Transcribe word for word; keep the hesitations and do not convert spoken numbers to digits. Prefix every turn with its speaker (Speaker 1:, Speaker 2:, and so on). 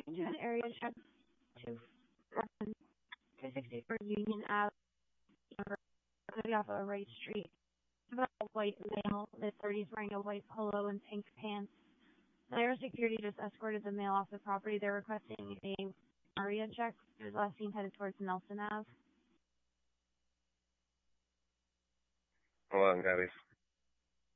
Speaker 1: do an area check to two sixty-four Union Avenue, going to be off of a right street. About a white male, mid thirties, wearing a white polo and pink pants. Naira security just escorted the male off the property. They're requesting a area check. He was last seen headed towards Nelson Avenue.
Speaker 2: Hold on, Gabby.